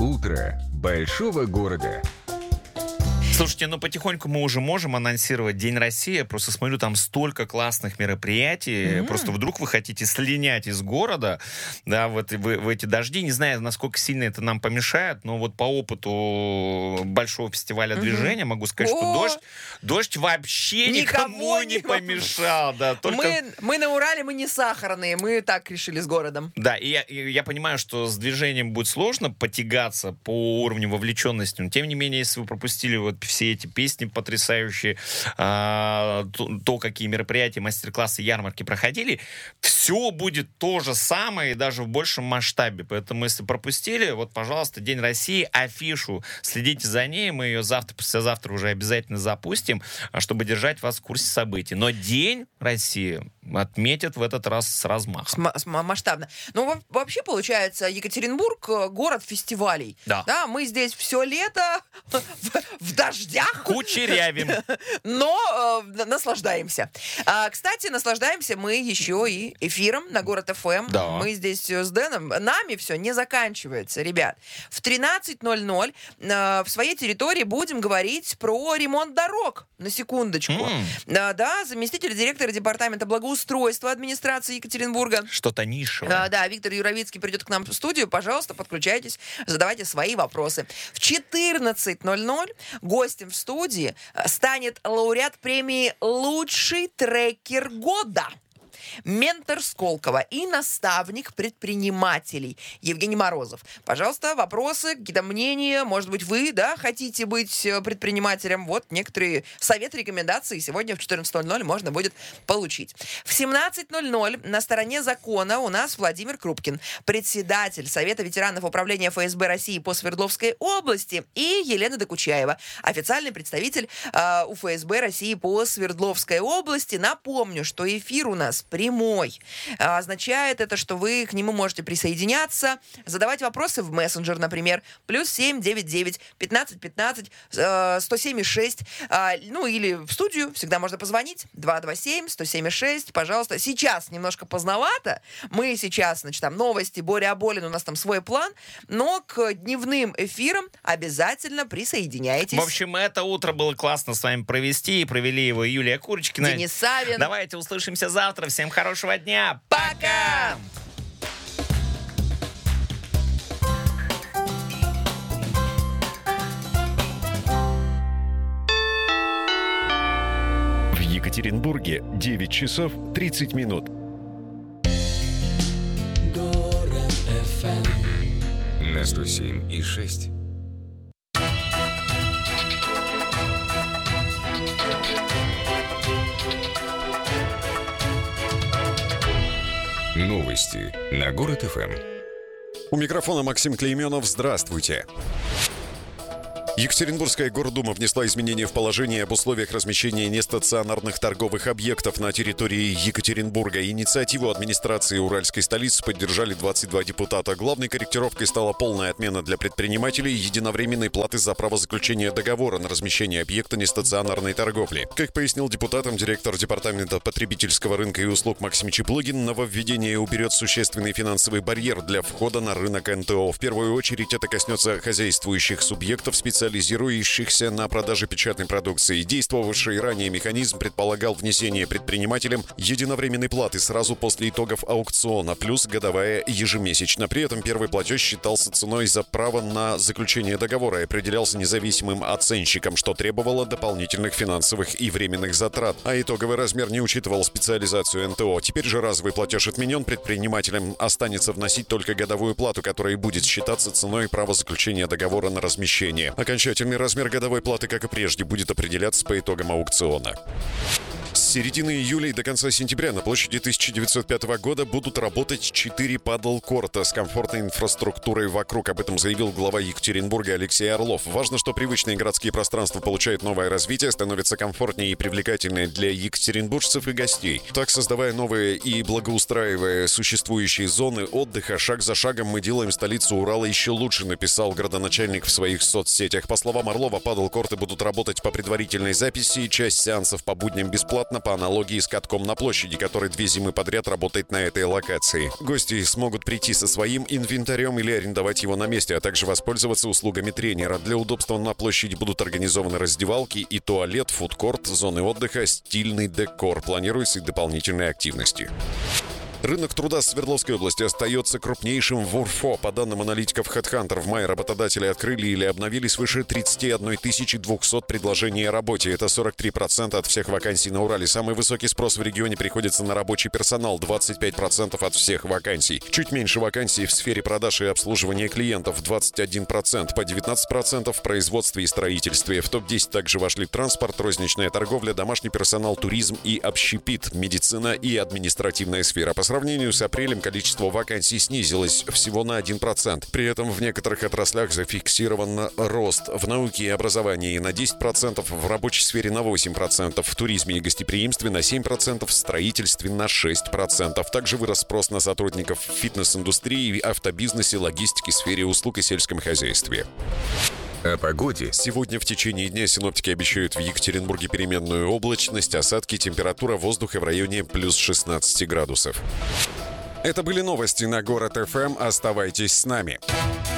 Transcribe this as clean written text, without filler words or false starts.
Утро большого города. Слушайте, потихоньку мы уже можем анонсировать День России. Я просто смотрю, там столько классных мероприятий. Просто вдруг вы хотите слинять из города, да, в эти дожди. Не знаю, насколько сильно это нам помешает, но вот по опыту большого фестиваля движения могу сказать, что дождь вообще никому не помешал. Да, только... мы на Урале, мы не сахарные, мы так решили с городом. Да, и я понимаю, что с движением будет сложно потягаться по уровню вовлеченности, но тем не менее, если вы пропустили вот все эти песни потрясающие, то, какие мероприятия, мастер-классы, ярмарки проходили, все будет то же самое и даже в большем масштабе. Поэтому, если пропустили, вот, пожалуйста, День России, афишу, следите за ней, мы ее завтра, послезавтра уже обязательно запустим, чтобы держать вас в курсе событий. Но День России отметят в этот раз с размахом. Масштабно. Ну, вообще, получается, Екатеринбург — город фестивалей. Да. Мы здесь все лето в дождях. Кучерявим. Но наслаждаемся. Кстати, наслаждаемся мы еще и эфиром на Город ФМ. Да. Мы здесь с Дэном. Нами все не заканчивается, ребят. В 13:00 в своей территории будем говорить про ремонт дорог. На секундочку. Да, заместитель директора департамента благоустройства администрации Екатеринбурга. Что-то нишевое. Да, Виктор Юровицкий придет к нам в студию. Пожалуйста, подключайтесь, задавайте свои вопросы. В 14:00 гостем в студии станет лауреат премии «Лучший трекер года». Ментор Сколково и наставник предпринимателей Евгений Морозов. Пожалуйста, вопросы, какие-то мнения, может быть, вы, хотите быть предпринимателем. Вот некоторые советы, рекомендации сегодня в 14:00 можно будет получить. В 17:00 на стороне закона у нас Владимир Крупкин, председатель Совета ветеранов Управления ФСБ России по Свердловской области, и Елена Докучаева, официальный представитель УФСБ России по Свердловской области. Напомню, что эфир у нас прямой. Означает это, что вы к нему можете присоединяться, задавать вопросы в мессенджер, например, +7 99 15 15 107,6. Ну, или в студию всегда можно позвонить. 227 107,6. Пожалуйста. Сейчас немножко поздновато. Мы сейчас, там новости, Боря Аболин, у нас там свой план. Но к дневным эфирам обязательно присоединяйтесь. В общем, это утро было классно с вами провести. И провели его Юлия Курочкина. Денис Савин. Давайте услышимся завтра. Всем хорошего дня. Пока! В Екатеринбурге 9 часов 30 минут. Город FM На 107,6. Новости на Город ФМ. У микрофона Максим Клейменов. Здравствуйте. Екатеринбургская гордума внесла изменения в положение об условиях размещения нестационарных торговых объектов на территории Екатеринбурга. Инициативу администрации уральской столицы поддержали 22 депутата. Главной корректировкой стала полная отмена для предпринимателей единовременной платы за право заключения договора на размещение объекта нестационарной торговли. Как пояснил депутатам директор департамента потребительского рынка и услуг Максим Чеплыгин, нововведение уберет существенный финансовый барьер для входа на рынок НТО. В первую очередь это коснется хозяйствующих субъектов, специализирующихся на продаже печатной продукции. Действовавший ранее механизм предполагал внесение предпринимателям единовременной платы сразу после итогов аукциона, плюс годовая ежемесячно. При этом первый платеж считался ценой за право на заключение договора и определялся независимым оценщиком, что требовало дополнительных финансовых и временных затрат. А итоговый размер не учитывал специализацию НТО. Теперь же разовый платеж отменен, предпринимателям останется вносить только годовую плату, которая будет считаться ценой права заключения договора на размещение. Окончательный размер годовой платы, как и прежде, будет определяться по итогам аукциона. С середины июля и до конца сентября на площади 1905 года будут работать 4 падл-корта с комфортной инфраструктурой вокруг. Об этом заявил глава Екатеринбурга Алексей Орлов. Важно, что привычные городские пространства получают новое развитие, становятся комфортнее и привлекательнее для екатеринбуржцев и гостей. Так, создавая новые и благоустраивая существующие зоны отдыха, шаг за шагом мы делаем столицу Урала еще лучше, написал градоначальник в своих соцсетях. По словам Орлова, падл-корты будут работать по предварительной записи, часть сеансов по будням бесплатно, бесплатно по аналогии с катком на площади, который 2 зимы подряд работает на этой локации. Гости смогут прийти со своим инвентарем или арендовать его на месте, а также воспользоваться услугами тренера. Для удобства на площади будут организованы раздевалки и туалет, фудкорт, зоны отдыха, стильный декор. Планируются и дополнительные активности. Рынок труда Свердловской области остается крупнейшим в УРФО. По данным аналитиков HeadHunter, в мае работодатели открыли или обновили свыше 31 200 предложений о работе. Это 43% от всех вакансий на Урале. Самый высокий спрос в регионе приходится на рабочий персонал – 25% от всех вакансий. Чуть меньше вакансий в сфере продаж и обслуживания клиентов – 21%, по 19% в производстве и строительстве. В топ-10 также вошли транспорт, розничная торговля, домашний персонал, туризм и общепит, медицина и административная сфера. По сравнению с апрелем количество вакансий снизилось всего на 1%. При этом в некоторых отраслях зафиксирован рост. В науке и образовании на 10%, в рабочей сфере на 8%, в туризме и гостеприимстве на 7%, в строительстве на 6%. Также вырос спрос на сотрудников в фитнес-индустрии, автобизнесе, логистике, сфере услуг и сельском хозяйстве. О погоде. Сегодня в течение дня синоптики обещают в Екатеринбурге переменную облачность, осадки, температура воздуха в районе плюс 16 градусов. Это были новости на Город ФМ. Оставайтесь с нами.